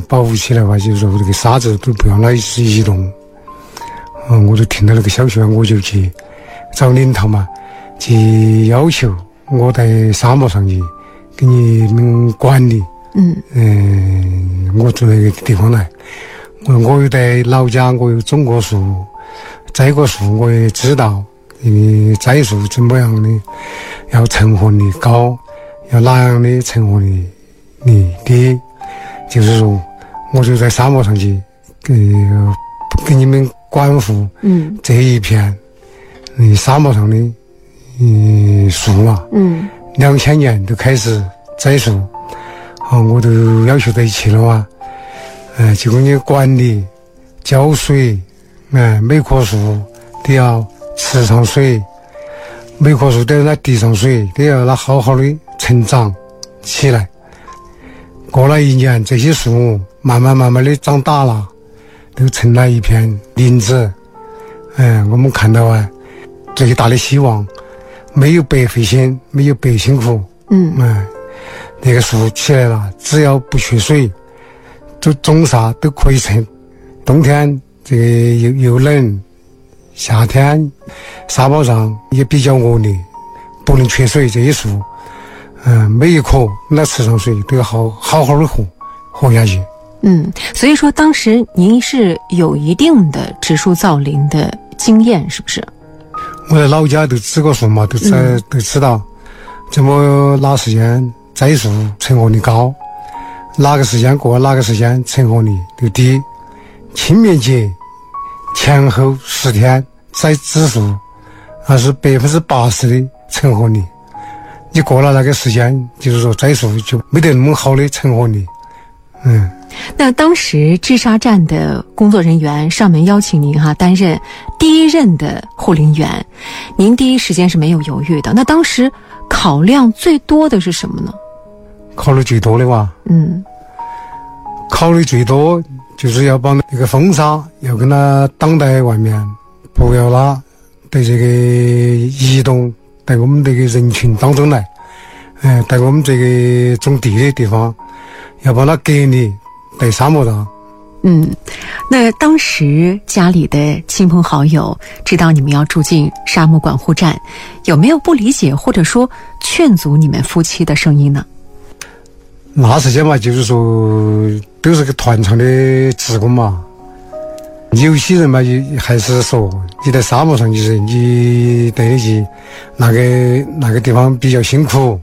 保护起来吧，就是说这个沙子都不让它移动。我就听到那个消息，我就去找领导嘛，去要求我在沙漠上去给你们管理。我住那个地方来，我又在老家，我又种过树，栽过树，我也知道栽树怎么样的要成活率高，要哪样的成活率低，就是说我就在沙漠上去给你们管护这一片沙漠上的树啊，2000年就开始栽树，我都要求在一起了啊，结果你管理浇水，每棵树都要池上水，每棵树都要在地上水，都要它好好的成长起来。过了1年，这些树慢慢的长大了，都成了一片林子。我们看到最大的希望，没有白费心，没有白辛苦。那个树起来了，只要不缺水，种啥都可以成。冬天这个又冷，夏天沙漠上也比较恶劣，不能缺水。这些树，每一棵那池上水都要好好的活下去。 所以说当时您是有一定的植树造林的经验，是不是？ 我在老家都植过树嘛，都知道怎么哪时间栽树成活率高，哪个时间过哪个时间成活率就低。清明节前后10天栽植树，那是80%的成活率。你过了那个时间，就是说栽树就没得那么好的成活率。 那当时治沙站的工作人员上门邀请您担任第一任的护林员，您第一时间是没有犹豫的。那当时考量最多的是什么呢？ 考虑最多的吧，考虑最多就是要把那个风沙要跟它挡在外面，不要它在这个移动在我们这个人群当中来，在我们这个种地的地方要把它隔离在沙漠上。 那当时家里的亲朋好友知道你们要住进沙漠管护站，有没有不理解或者说劝阻你们夫妻的声音呢？ 那时间嘛，就是说都是个团场的职工嘛，有些人嘛还是说你在沙漠上，就是你对得起那个地方比较辛苦。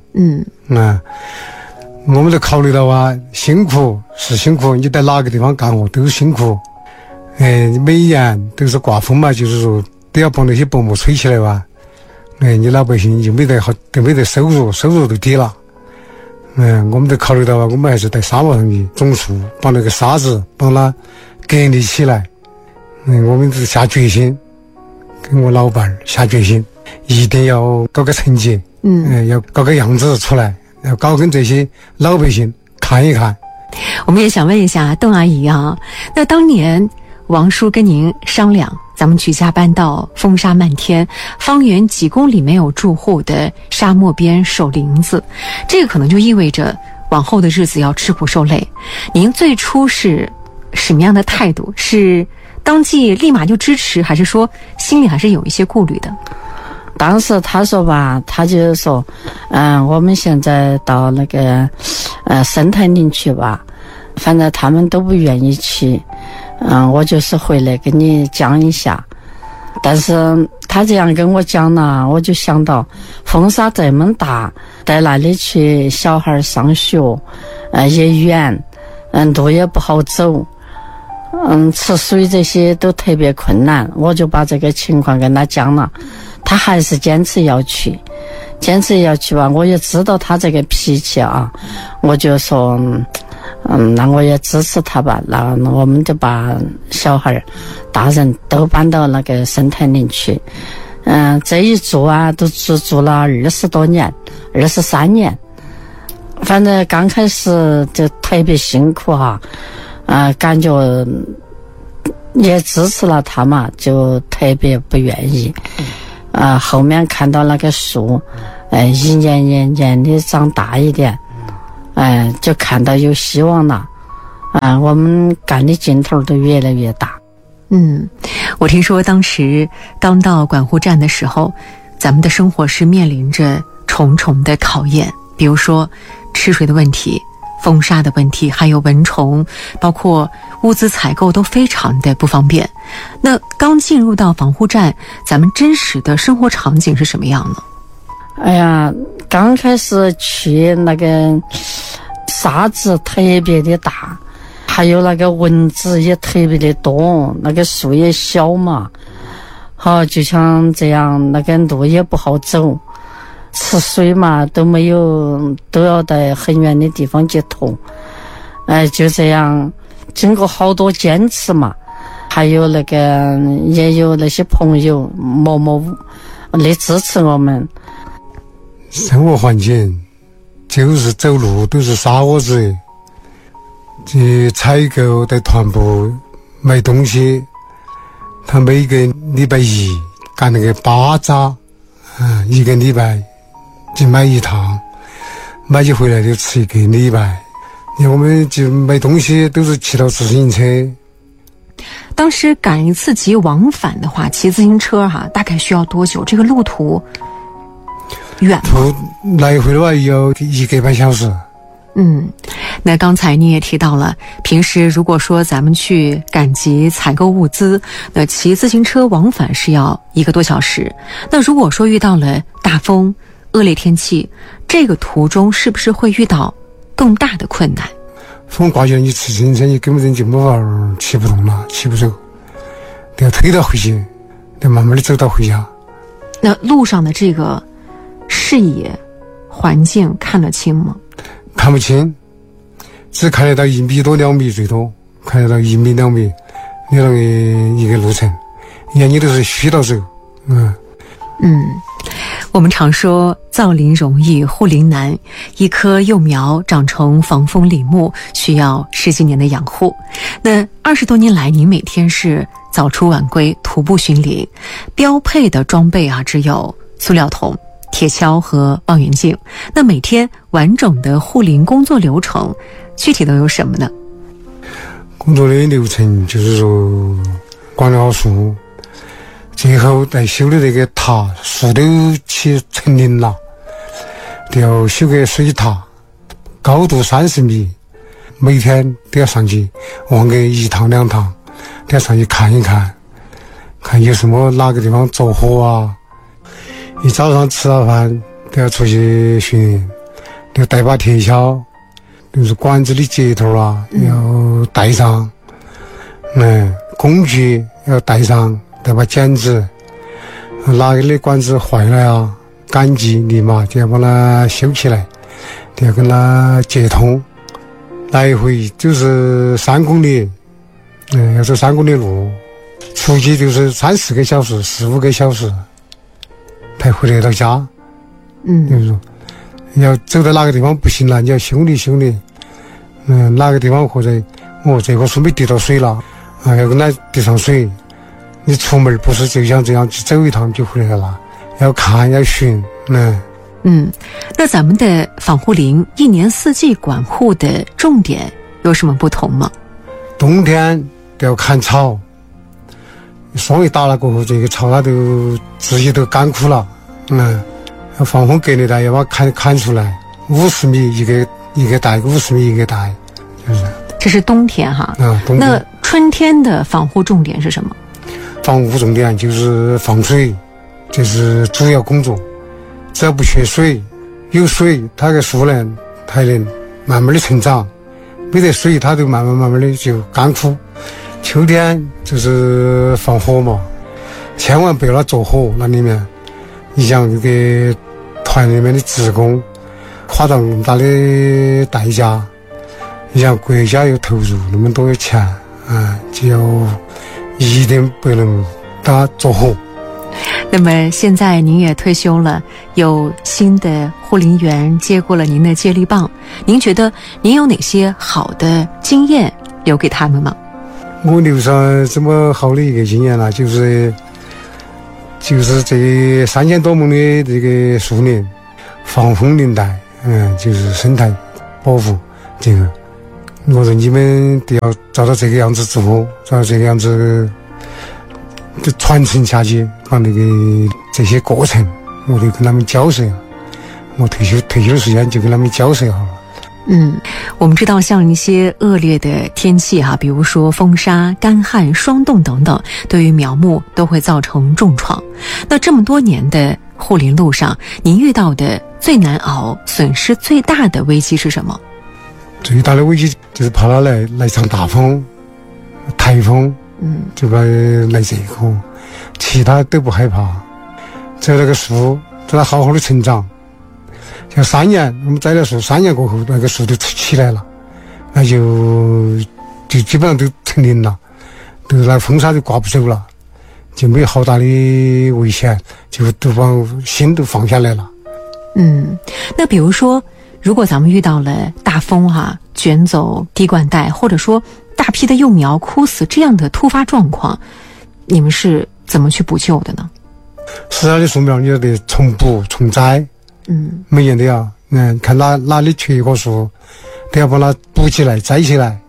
我们都考虑到辛苦是辛苦，你在哪个地方干活都辛苦。每年都是刮风嘛，就是说都要把那些薄膜吹起来吧。你老百姓就没得收入都低了。我们都考虑到我们还是在沙漠上去种树，把那个沙子帮它隔离起来。我们是下决心，跟我老伴下决心，一定要搞个成绩，要搞个样子出来，要搞跟这些老百姓看一看。 我们也想问一下邓阿姨那当年王叔跟您商量，咱们举家搬到风沙漫天、方圆几公里没有住户的沙漠边守林子，这个可能就意味着往后的日子要吃苦受累。您最初是什么样的态度？是当即立马就支持，还是说心里还是有一些顾虑的？ 当时他说吧，他就说我们现在到那个生态林去吧，反正他们都不愿意去，我就是回来跟你讲一下。但是他这样跟我讲了，我就想到风沙这么大，在那里去小孩上学也远，路也不好走，吃水这些都特别困难。我就把这个情况跟他讲了，他还是坚持要去吧。我也知道他这个脾气我就说那我也支持他吧。那我们就把小孩大人都搬到那个生态林去。这一住都住了20多年，23年。反正刚开始就特别辛苦感觉也支持了他嘛，就特别不愿意。后面看到那个树一年的长大一点，就看到有希望了， 我们干的劲头都越来越大。 我听说当时刚到管护站的时候，咱们的生活是面临着重重的考验，比如说吃水的问题、风沙的问题，还有蚊虫，包括物资采购都非常的不方便。那刚进入到防护站，咱们真实的生活场景是什么样呢？ 哎呀，刚开始去那个沙子特别的大，还有那个蚊子也特别的多，那个树也小嘛，好，就像这样，那个路也不好走，吃水嘛都没有，都要到很远的地方去偷。就这样，经过好多坚持嘛，还有那个也有那些朋友默默的支持我们。 生活环境就是走路都是沙窝子，去采购在团部买东西，他每个礼拜一干那个8扎，一个礼拜就买一趟，买起回来就吃一个礼拜。我们就买东西都是骑到自行车。 当时赶一次集往返的话，骑自行车大概需要多久？这个路途远吗？ 来回的话要1个半小时。 那刚才你也提到了，平时如果说咱们去赶集采购物资，那骑自行车往返是要1个多小时。那如果说遇到了大风、恶劣天气，这个途中是不是会遇到更大的困难？ 风刮起来，你骑自行车你根本就没法骑不动了，骑不走，都要推到回去，得慢慢的走到回家。 那路上的这个视野环境看得清吗？ 看不清，只看得到1米多2米，最多看得到1米2米，那个一个路程，眼睛都是虚到走。 我们常说造林容易护林难，一棵幼苗长成防风林木需要10几年的养护。那20多年来，您每天是早出晚归徒步巡林，标配的装备只有塑料桶、铁锹和望远镜。那每天完整的护林工作流程具体都有什么呢？ 工作的流程就是说管理好树，最后在修的那个塔，树都起成林了，都要修个水塔，高度30米，每天都要上去望个1趟2趟，都要上去看一看，看有什么哪个地方着火啊。一早上吃了饭都要出去巡林，都要带把铁锹，就是管子的接头要带上，工具要带上，带把剪子，哪个的管子坏了赶急立马就要把它修起来，都要跟它接通。来回就是3公里，要走3公里路，出去就是3、4个小时、4、5个小时才回得到家。就是说要走到哪个地方不行了，你要修理修理，哪个地方或者这棵树没滴到水了要跟它滴上水。你出门不是就像这样去走一趟就回来了，要看要寻。 那咱们的防护林1年4季管护的重点有什么不同吗？ 冬天都要砍草，霜一打了过后，这个草它都自己都干枯了，要防风隔离带要把它砍出来，50米一个带，50米一个带，就是。 这是冬天冬天。 那春天的防护重点是什么？ 防护重点就是防水，这是主要工作。只要不缺水，有水它的树呢才能慢慢的成长，没得水它就慢慢的就干枯。秋天就是防火嘛，千万不要着火，那里面你想这个团里面的职工花到那么大的代价，你想国家又投入那么多的钱就一定不能打着火。 那么现在您也退休了，有新的护林员接过了您的接力棒，您觉得您有哪些好的经验留给他们吗？ 我留下这么好的一个经验了，就是这3000多亩的这个树林防风林带，就是生态保护这个， 我说你们都要照到这个样子做，照到这个样子就传承下去，把那个这些过程我就跟他们交涉，我退休时间就跟他们交涉好了。 我们知道像一些恶劣的天气比如说风沙、干旱、霜冻等等，对于苗木都会造成重创。那这么多年的护林路上，您遇到的最难熬、损失最大的危机是什么？ 最大的危机就是怕它来场大风、台风，就怕来这个，其他都不害怕。只要那个树在它好好的成长。像3年，我们栽了树，3年过后，那个树就起来了，那就基本上都成林了，都那风沙就刮不走了，就没有好大的危险，就都把心都放下来了。 那比如说，如果咱们遇到了大风卷走滴灌带，或者说大批的幼苗枯死这样的突发状况，你们是怎么去补救的呢？ 死了的树苗，你要得重补重栽。每年都要，看哪里缺一棵树，都要把它补起来、栽起来。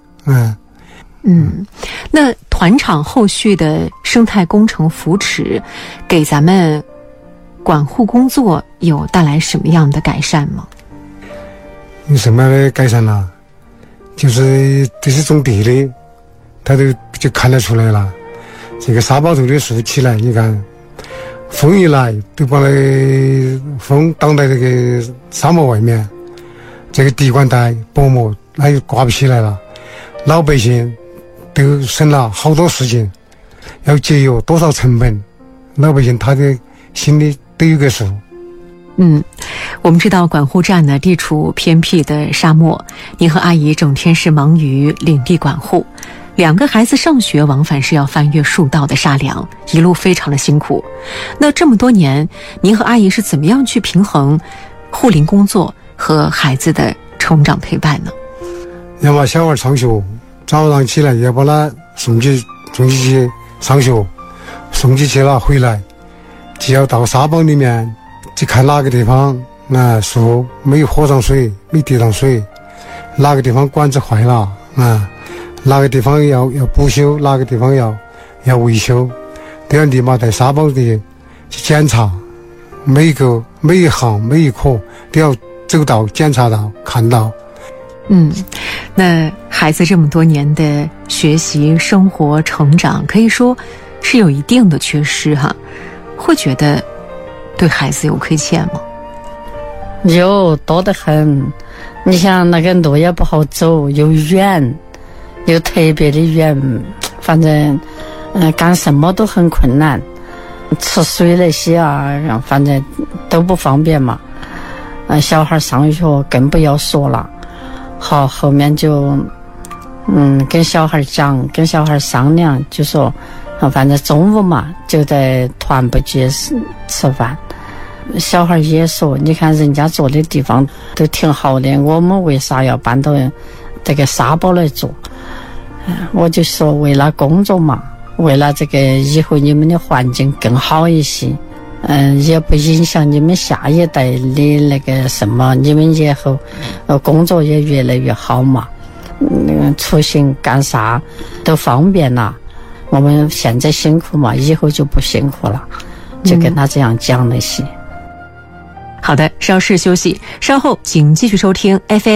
那团场后续的生态工程扶持，给咱们管护工作有带来什么样的改善吗？ 有什么样的改善呢？就是这些种地的，他都就看得出来了。这个沙包头的树起来，你看。风一来都把那风挡在这个沙漠外面，这个滴灌带薄膜那就刮不起来了，老百姓都省了好多事情，要节约多少成本，老百姓他的心里都有个数。 我们知道管护站呢地处偏僻的沙漠，您和阿姨整天是忙于领地管护，2个孩子上学往返是要翻越数道的沙梁，一路非常的辛苦。那这么多年，您和阿姨是怎么样去平衡护林工作和孩子的成长陪伴呢？ 要把小孩上学，早上起来要把他送去上学，送去了回来，就要到沙堡里面去看哪个地方树没有喝上水，没滴上水，哪个地方管子坏了哪个地方要补修，哪个地方要维修，都要立马在沙堡里去检查，每一行每一棵都要走到检查到看到。 那孩子这么多年的学习、生活、成长，可以说是有一定的缺失会觉得对孩子有亏欠吗？ 有，多得很。你想那个路也不好走，又远，又特别的远，反正干什么都很困难，吃水那些反正都不方便嘛。小孩上学更不要说了。好，后面就跟小孩讲，跟小孩商量，就说反正中午嘛就在团部去吃饭。小孩也说，你看人家做的地方都挺好的，我们为啥要搬到这个沙堡来做？我就说为了工作嘛，为了这个以后你们的环境更好一些，也不影响你们下一代的那个什么，你们以后工作也越来越好嘛，出行干啥都方便了。我们现在辛苦嘛，以后就不辛苦了，就跟他这样讲那些。 好的，稍事休息，稍后请继续收听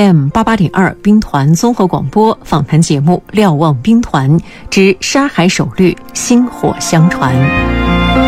FM88.2 兵团综合广播访谈节目《瞭望兵团之沙海首绿，薪火相传》。